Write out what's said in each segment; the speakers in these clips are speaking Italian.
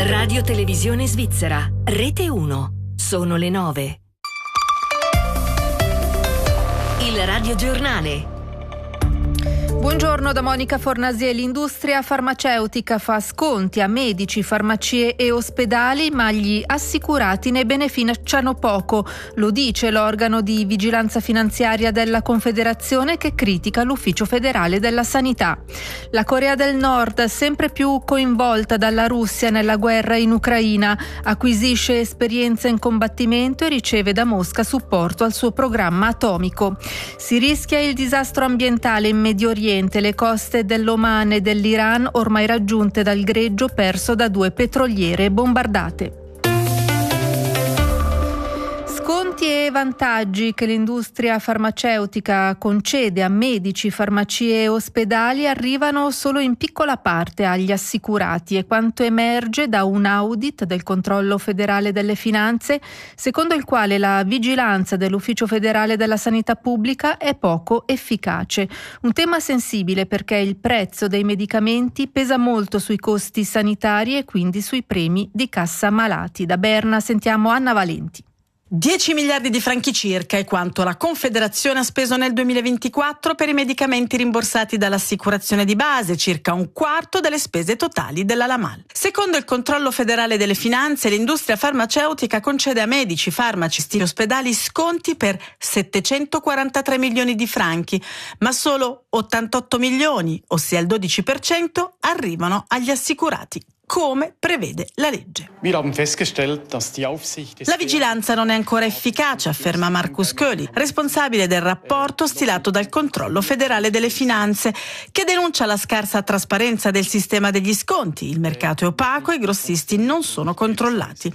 Radio Televisione Svizzera, Rete 1. Sono le 9. Il radiogiornale. Buongiorno da Monica Fornasie. L'industria farmaceutica fa sconti a medici, farmacie e ospedali, ma gli assicurati ne beneficiano poco. Lo dice l'organo di vigilanza finanziaria della Confederazione, che critica l'Ufficio federale della sanità. La Corea del Nord, sempre più coinvolta dalla Russia nella guerra in Ucraina, acquisisce esperienza in combattimento e riceve da Mosca supporto al suo programma atomico. Si rischia il disastro ambientale in Medio Oriente. Le coste dell'Oman e dell'Iran ormai raggiunte dal greggio perso da 2 petroliere bombardate. Sconti e vantaggi che l'industria farmaceutica concede a medici, farmacie e ospedali arrivano solo in piccola parte agli assicurati, e quanto emerge da un audit del Controllo federale delle finanze, secondo il quale la vigilanza dell'Ufficio federale della sanità pubblica è poco efficace. Un tema sensibile perché il prezzo dei medicamenti pesa molto sui costi sanitari e quindi sui premi di cassa malati. Da Berna sentiamo Anna Valenti. 10 miliardi di franchi circa è quanto la Confederazione ha speso nel 2024 per i medicamenti rimborsati dall'assicurazione di base, circa un quarto delle spese totali della LAMAL. Secondo il Controllo federale delle finanze, l'industria farmaceutica concede a medici, farmacisti e ospedali sconti per 743 milioni di franchi, ma solo 88 milioni, ossia il 12%, arrivano agli assicurati, come prevede la legge. La vigilanza non è ancora efficace, afferma Markus Köhli, responsabile del rapporto stilato dal Controllo federale delle finanze, che denuncia la scarsa trasparenza del sistema degli sconti. Il mercato è opaco e i grossisti non sono controllati.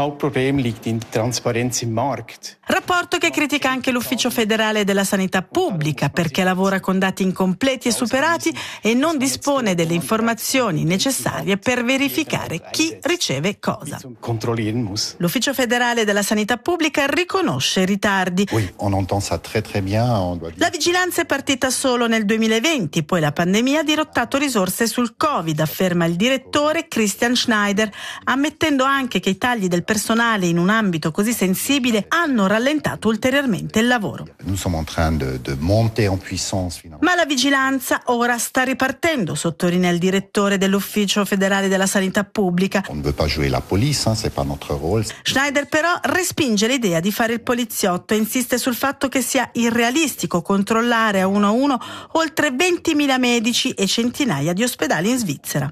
Rapporto che critica anche l'Ufficio federale della sanità pubblica, perché lavora con dati incompleti e superati e non dispone delle informazioni necessarie per verificare chi riceve cosa. L'Ufficio federale della sanità pubblica riconosce i ritardi. La vigilanza è partita solo nel 2020, poi la pandemia ha dirottato risorse sul Covid, afferma il direttore Christian Schneider, ammettendo anche che i tagli del personale in un ambito così sensibile hanno rallentato ulteriormente il lavoro. Ma la vigilanza ora sta ripartendo, sottolinea il direttore dell'Ufficio federale della sanità pubblica. Schneider però respinge l'idea di fare il poliziotto e insiste sul fatto che sia irrealistico controllare a uno oltre 20.000 medici e centinaia di ospedali in Svizzera.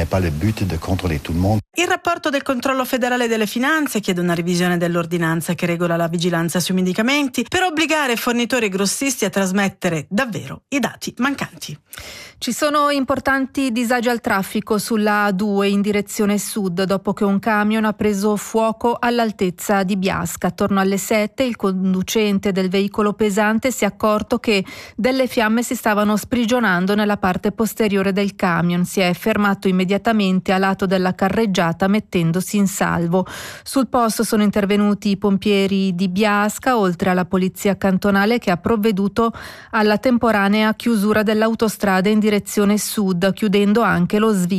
Il rapporto del Controllo federale delle finanze chiede una revisione dell'ordinanza che regola la vigilanza sui medicamenti per obbligare fornitori e grossisti a trasmettere davvero i dati mancanti. Ci sono importanti disagi al traffico sulla A2 in direzione sud dopo che un camion ha preso fuoco all'altezza di Biasca. Attorno alle 7 il conducente del veicolo pesante si è accorto che delle fiamme si stavano sprigionando nella parte posteriore del camion. Si è fermato immediatamente a lato della carreggiata mettendosi in salvo. Sul posto sono intervenuti i pompieri di Biasca, oltre alla polizia cantonale che ha provveduto alla temporanea chiusura dell'autostrada in direzione sud, chiudendo anche lo svincolo